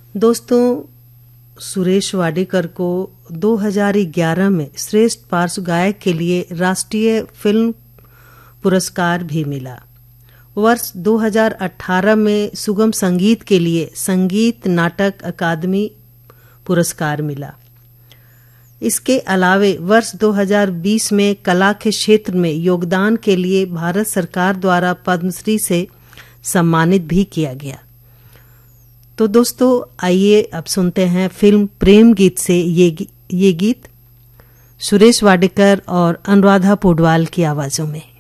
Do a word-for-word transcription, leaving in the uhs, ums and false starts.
दोस्तों, सुरेश वाडेकर को दो हज़ार ग्यारह में श्रेष्ठ पार्श्व गायक के लिए राष्ट्रीय फिल्म पुरस्कार भी मिला। वर्ष दो हज़ार अठारह में सुगम संगीत के लिए संगीत नाटक अकादमी पुरस्कार मिला। इसके अलावे वर्ष दो हज़ार बीस में कला के क्षेत्र में योगदान के लिए भारत सरकार द्वारा पद्मश्री से सम्मानित भी किया गया। तो दोस्तों, आइए अब सुनते हैं फिल्म प्रेम गीत से ये ये गीत सुरेश वाडेकर और अनुराधा पौडवाल की आवाजों में।